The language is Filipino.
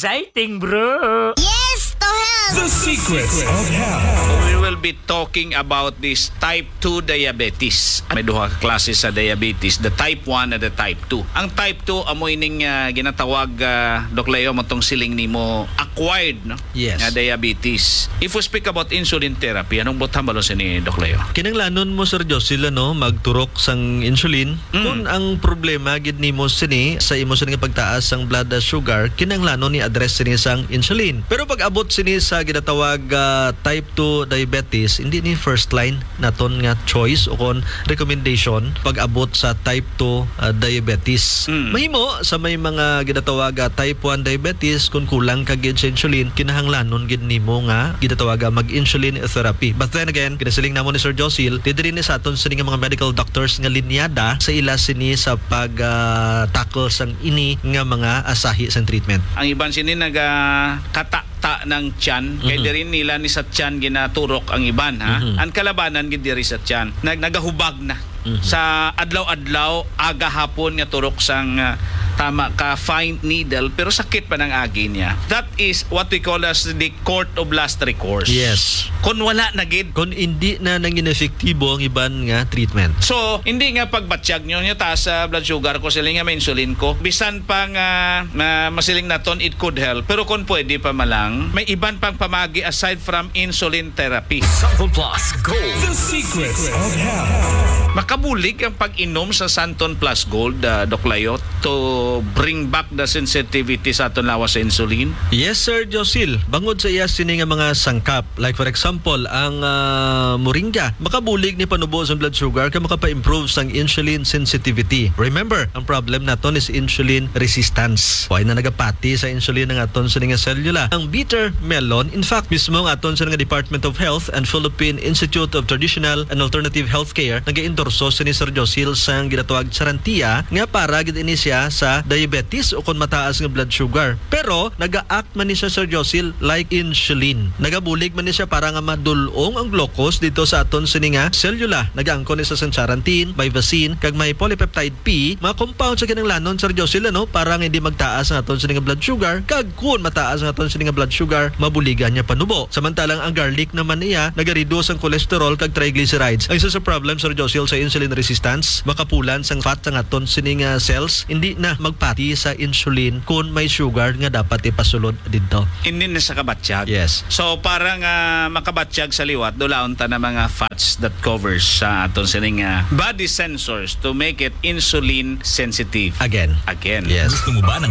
Exciting, bro! Yes, to help! The Secrets of Health. We will be talking about this type 2 diabetes. May duha ka klase sa diabetes, the type 1 and the type 2. Ang type 2 amoy ning ginatawag Doc Leo mo tong siling nimo acquired no? Yes. Nga diabetes. If we speak about insulin therapy, anong butang balo ni Doc Leo? Kinanglanon mo Sir Josil magturok sang insulin kung ang problema gid nimo sini sa imo sini nga pagtaas sang blood sugar kinanglanon ni address sini sang insulin. Pero pag abot sini sa ginatawag type 2 diabetes, hindi ni first line naton nga choice o kon recommendation pag abot sa type 2 diabetes. Mahimo sa may mga ginatawag type 1 diabetes kung kulang ka gid sa insulin kinahanglanon gid nimo nga ginatawag mag-insulin therapy. But then again, kinasiling namo ni Sir Josil, didiri ni sa aton sini nga mga medical doctors nga linyada sa ila sini sa pag tackle sang ini nga mga asahi sang treatment. Ang iban sini nagakata ng tiyan kay diri nila ni sa tiyan ginaturok ang iban ha. Ang kalabanan gid diri sa tiyan nagahubag na sa adlaw-adlaw aga hapon nga turok sang tama ka fine needle pero sakit pa ng agi niya. That is what we call as the court of last recourse. Yes. Kung wala na gid, Kung hindi na nangin efektibo ang iban nga treatment. so, hindi nga pagbatsyag nyo niya taas sa blood sugar ko, siling nga may insulin ko. Bisan pang masiling naton, it could help. Pero kung pwede pa malang, may iban pang pamagi aside from insulin therapy. Santon Plus Gold. The Secrets of Health. Makabulig ang pag-inom sa Santon Plus Gold, Doc Layo, to bring back the sensitivity sa aton lawas sa insulin. Yes, Sir Josil. Bangod sa iya sini nga mga sangkap, like for example, ang moringa, makabulig ni panubo sa blood sugar kaya makapa-improve sang insulin sensitivity. Remember, ang problem naton is insulin resistance. Why na nagapati sa insulin ng aton sa nga selula. Ang bitter melon, in fact, mismo ang aton sa nga Department of Health and Philippine Institute of Traditional and Alternative Healthcare nag-endorso sa ni Sir Josil sang ginatawag sarantia nga para gid ini siya sa diabetes o kung mataas nga blood sugar. Pero naga-act man ni siya Sir Josil like insulin. Nagabulig man ni siya para nga madulong ang glucose dito sa aton sini nga selula. Nagaangkon ni sa sancharantin, bivacin, kag may polypeptide P, mga compound sa kinanglanon Sir Josil para nga hindi magtaas ang aton sini nga blood sugar kag kun mataas ang aton sini nga blood sugar mabuligan niya panubo. Samantalang ang garlic naman niya nagareduce ang cholesterol kag triglycerides. Ang isa sa problem Sir Josil sa insulin resistance, makapulan sang fat sang aton sini nga cells hindi na magpati sa insulin kung may sugar nga dapat ipasulod dito. Hindi na sa kabatsyag. Yes. So, parang makabatsyag sa liwat, dulaon ta na mga fats that covers sa aton sining body sensors to make it insulin sensitive. Again. Again. Yes. Gusto mo ba ng